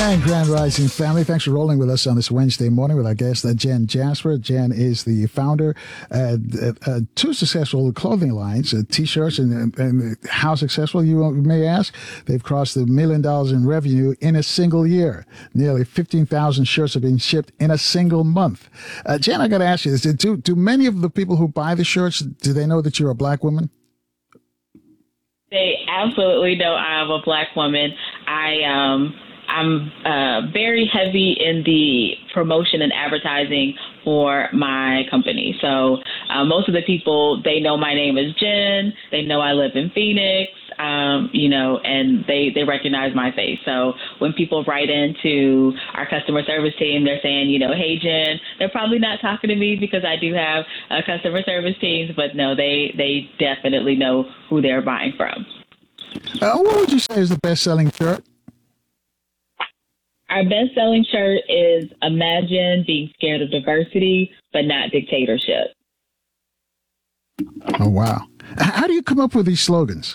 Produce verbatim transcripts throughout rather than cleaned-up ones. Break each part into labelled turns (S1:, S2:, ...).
S1: And Grand Rising family, thanks for rolling with us on this Wednesday morning with our guest, uh, Jen Jasper. Jen is the founder of uh, uh, two successful clothing lines, uh, T-shirts, and, and how successful, you may ask? They've crossed the million dollars in revenue in a single year. Nearly fifteen thousand shirts have been shipped in a single month. Uh, Jen, I got to ask you this. Do, do many of the people who buy the shirts, do they know that you're a black woman?
S2: They absolutely know I'm a black woman. I um. I'm uh, very heavy in the promotion and advertising for my company. So uh, most of the people, they know my name is Jen. They know I live in Phoenix, um, you know, and they, they recognize my face. So when people write into our customer service team, they're saying, you know, hey, Jen, they're probably not talking to me because I do have uh, customer service teams, but no, they, they definitely know who they're buying from.
S1: Uh, what would you say is the best-selling shirt?
S2: Our best-selling shirt is Imagine Being Scared of Diversity, but Not Dictatorship.
S1: Oh, wow. How do you come up with these slogans?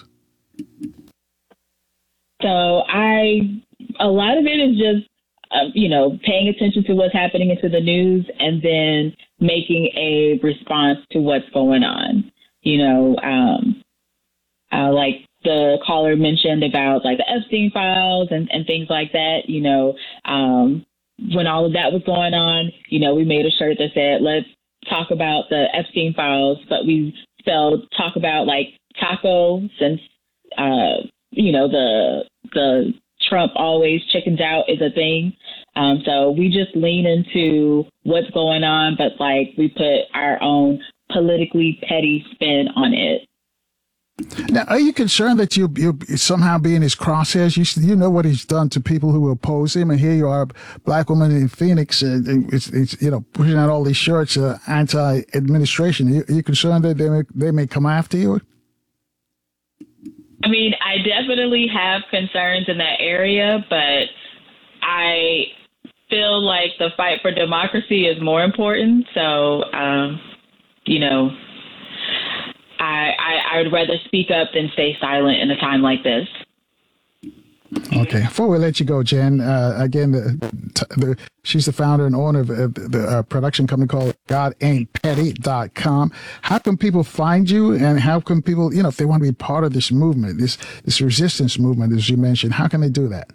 S2: So I, a lot of it is just, uh, you know, paying attention to what's happening into the news and then making a response to what's going on. You know, um, uh, like, the caller mentioned about like the Epstein files and, and things like that, you know, um, when all of that was going on, you know, we made a shirt that said, let's talk about the Epstein files, but we spelled talk about like taco since, uh, you know, the, the Trump always chickens out is a thing. Um, so we just lean into what's going on, but like we put our own politically petty spin on it.
S1: Now, are you concerned that you you somehow be in his crosshairs? You you know what he's done to people who oppose him, and here you are, a black woman in Phoenix, and uh, it's, it's you know pushing out all these shirts, uh, anti-administration. Are you, are you concerned that they may, they may come after you?
S2: I mean, I definitely have concerns in that area, but I feel like the fight for democracy is more important. So, um, you know. I, I, I would rather speak up than stay silent in a time like this.
S1: Okay. Before we let you go, Jen, uh, again, the, the, she's the founder and owner of uh, the uh, production company called God Ain't Petty dot com. How can people find you, and how can people, you know, if they want to be part of this movement, this this resistance movement, as you mentioned, how can they do that?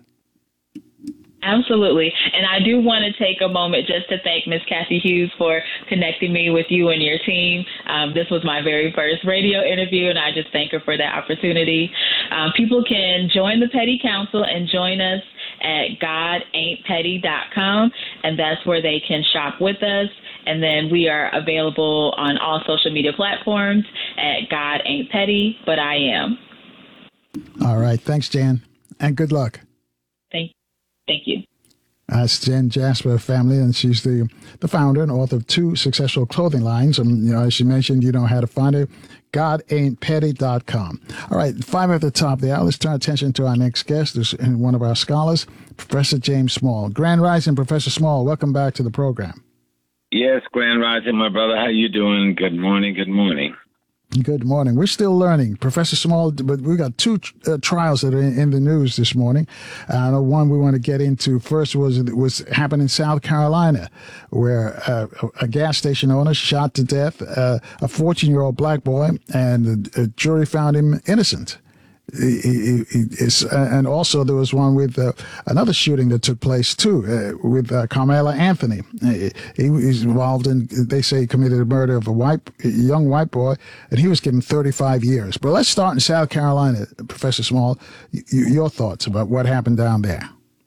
S2: Absolutely. And I do want to take a moment just to thank Miz Kathy Hughes for connecting me with you and your team. Um, this was my very first radio interview, and I just thank her for that opportunity. Um, people can join the Petty Council and join us at God Ain't Petty dot com, and that's where they can shop with us. And then we are available on all social media platforms at God Ain't Petty, but I am.
S1: All right. Thanks, Jan, and good luck.
S2: Thank you. Thank you.
S1: That's Jen Jasper family, and she's the, the founder and author of two successful clothing lines. And, you know, as she mentioned, you know how to find her, God Ain't Petty dot com. All right, five at the top of the hour. Let's turn attention to our next guest, this, one of our scholars, Professor James Small. Grand Rising, Professor Small, welcome back to the program.
S3: Yes, Grand Rising, my brother. How you doing? Good morning, good morning.
S1: Good morning. We're still learning, Professor Small, but we got two uh, trials that are in, in the news this morning. Uh, the one we want to get into first was was happened in South Carolina, where uh, a gas station owner shot to death uh, a fourteen-year-old black boy, and the jury found him innocent. He, he, he is, uh, and also there was one with uh, another shooting that took place too uh, with uh, Carmela Anthony. He, he was involved in, they say, he committed the murder of a white a young white boy, and he was given thirty-five years. But let's start in South Carolina, Professor Small. Y- your thoughts about what happened down there?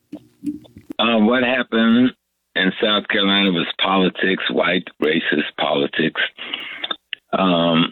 S3: Uh, what happened in South Carolina was politics, white racist politics. Um,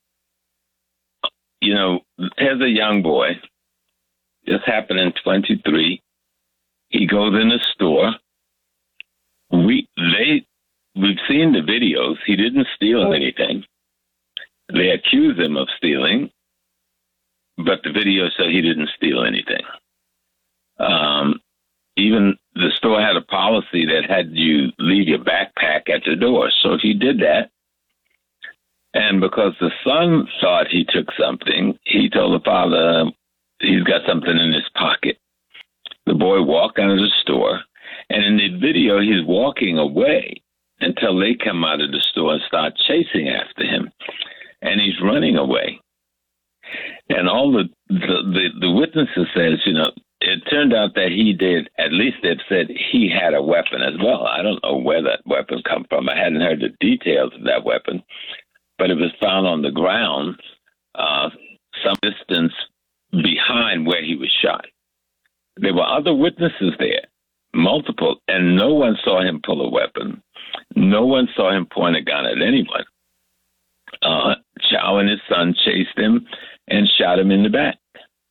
S3: You know, as a young boy, this happened in twenty-three. He goes in the store. We they we've seen the videos. He didn't steal anything. They accuse him of stealing, but the video said he didn't steal anything. Um, even the store had a policy that had you leave your backpack at the door. So he did that. And because the son thought he took something, he told the father he's got something in his pocket. The boy walked out of the store, and in the video, he's walking away until they come out of the store and start chasing after him, and he's running away. And all the the, the, the witnesses says, you know, it turned out that he did, at least they've said he had a weapon as well. I don't know where that weapon come from. I hadn't heard the details of that weapon, but it was found on the ground uh, some distance behind where he was shot. There were other witnesses there, multiple, and no one saw him pull a weapon. No one saw him point a gun at anyone. Uh, Chow and his son chased him and shot him in the back.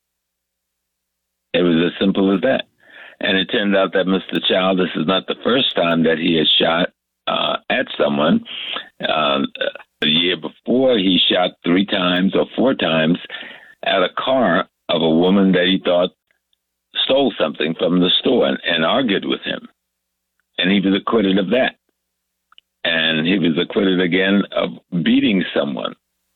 S3: It was as simple as that. And it turned out that Mister Chow, this is not the first time that he has shot uh, at someone. Uh, a year before, he shot three times or four times at a car of a woman that he thought stole something from the store and, and argued with him. And he was acquitted of that. And he was acquitted again of beating someone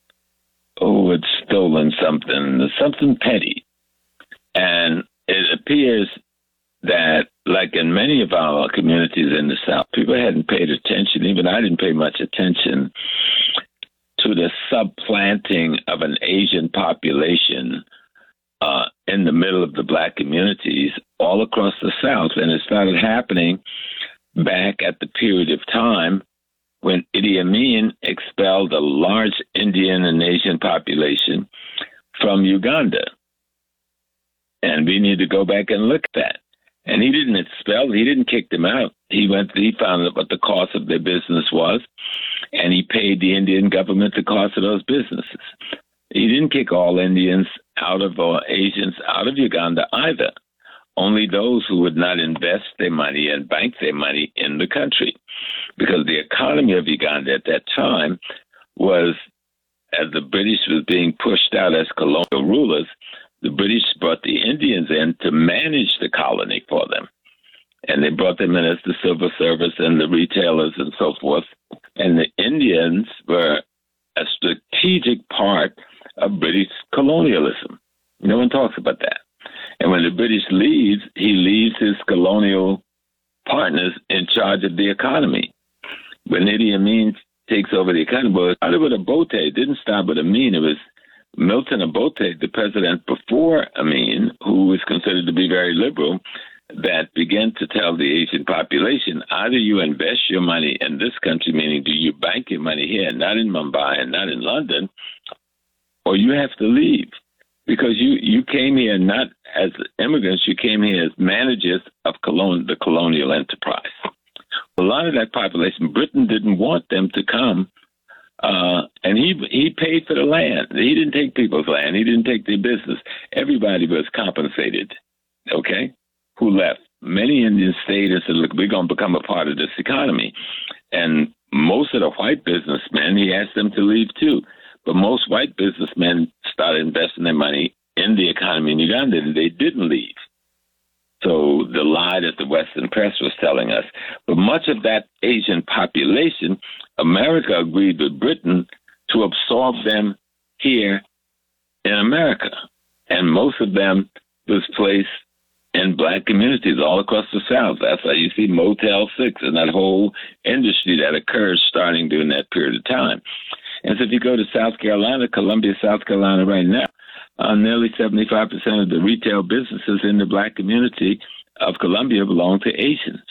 S3: who had stolen something, something petty. And it appears that, like in many of our communities in the South, people hadn't paid attention, even I didn't pay much attention, to the subplanting of an Asian population uh, in the middle of the black communities all across the South. And it started happening back at the period of time when Idi Amin expelled a large Indian and Asian population from Uganda. And we need to go back and look at that. And he didn't expel, he didn't kick them out. He went, he found out what the cost of their business was, and he paid the Indian government the cost of those businesses. He didn't kick all Indians out of, or Asians out of Uganda either. Only those who would not invest their money and bank their money in the country. Because the economy of Uganda at that time was, as the British was being pushed out as colonial rulers, the British brought the Indians in to manage the colony for them. And they brought them in as the civil service and the retailers and so forth. And the Indians were a strategic part of British colonialism. No one talks about that. And when the British leaves, he leaves his colonial partners in charge of the economy. When Idi Amin takes over the economy, well, it started with Obote. It didn't start with Amin. It was Milton Obote, the president before Amin, who was considered to be very liberal, that began to tell the Asian population, either you invest your money in this country, meaning do you bank your money here, not in Mumbai and not in London, or you have to leave. Because you, you came here not as immigrants, you came here as managers of colon, the colonial enterprise. A lot of that population, Britain didn't want them to come, uh, and he he paid for the land. He didn't take people's land. He didn't take their business. Everybody was compensated, okay, who left. Many Indians stayed and said, look, we're going to become a part of this economy. And most of the white businessmen, he asked them to leave too. But most white businessmen started investing their money in the economy in Uganda, and they didn't leave. So the lie that the Western press was telling us. But much of that Asian population, America agreed with Britain to absorb them here in America. And most of them was placed in black communities all across the South. That's why you see Motel six and that whole industry that occurred starting during that period of time. And so if you go to South Carolina, Columbia, South Carolina right now, uh, nearly seventy-five percent of the retail businesses in the black community of Columbia belong to Asians.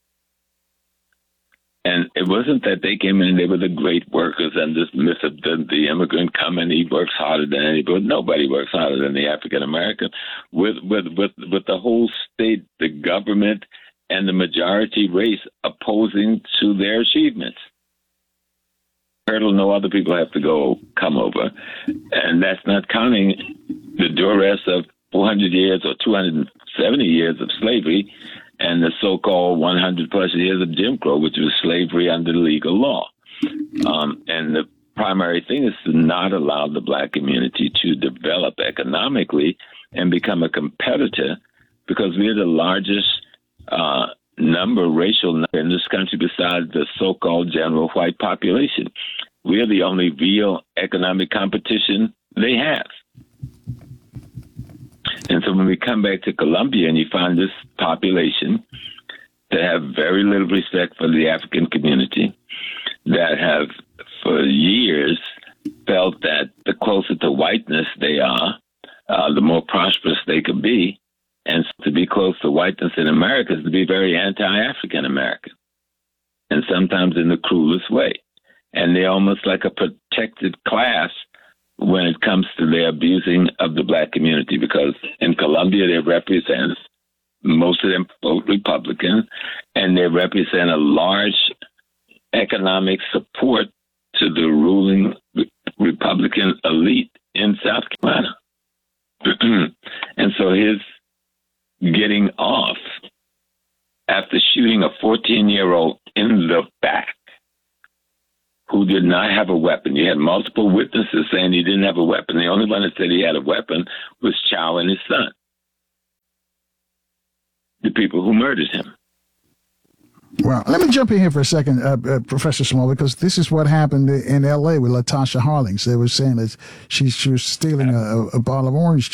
S3: And it wasn't that they came in and they were the great workers and this myth of the, the immigrant coming, he works harder than anybody. Nobody works harder than the African American. With, with, with, with the whole state, the government, and the majority race opposing to their achievements. Hurdle no other people have to go come over. And that's not counting the duress of four hundred years or two hundred seventy years of slavery and the so-called one hundred plus years of Jim Crow, which was slavery under legal law. Um, and the primary thing is to not allow the black community to develop economically and become a competitor, because we're the largest uh, number, racial number in this country besides the so-called general white population. We're the only real economic competition they have. And so when we come back to Colombia and you find this population that have very little respect for the African community, that have for years felt that the closer to whiteness they are, uh, the more prosperous they could be. And to be close to whiteness in America is to be very anti-African American, and sometimes in the cruelest way. And they're almost like a protected class when it comes to their abusing of the black community, because in Colombia they represent, most of them vote Republican, and they represent a large economic support to the ruling Republican elite in South Carolina. And so his getting off after shooting a fourteen-year-old in the back who did not have a weapon. You had multiple witnesses saying he didn't have a weapon. The only one that said he had a weapon was Chow and his son, the people who murdered him.
S1: Well, let me jump in here for a second, uh, uh, Professor Small, because this is what happened in L A with Latasha Harlings. They were saying that she, she was stealing a, a bottle of orange